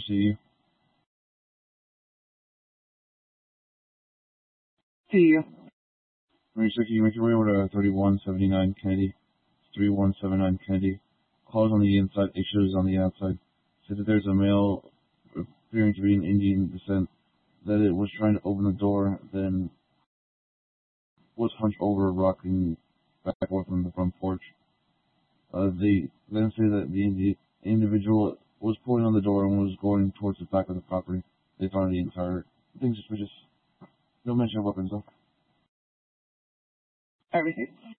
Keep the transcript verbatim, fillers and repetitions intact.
see you. See you. Mister Can you make your way over to thirty-one seventy-nine Kennedy? thirty-one seventy-nine Kennedy. Calls on the inside, issues on the outside. Said that there's a male appearing to be an Indian descent, that it was trying to open the door, then was hunched over, rocking back and forth on the front porch. Uh, they then say that the indi- individual was pulling on the door and was going towards the back of the property. They found the entire thing suspicious. No mention of weapons though. Everything.